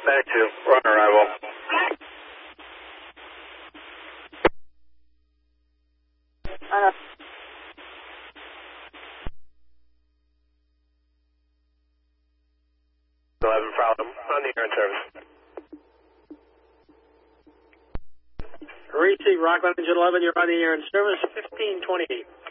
92, we're on arrival. Uh, 11 problem on the air in service. Receive Rockland Engine 11, you're on the air in service, 1528.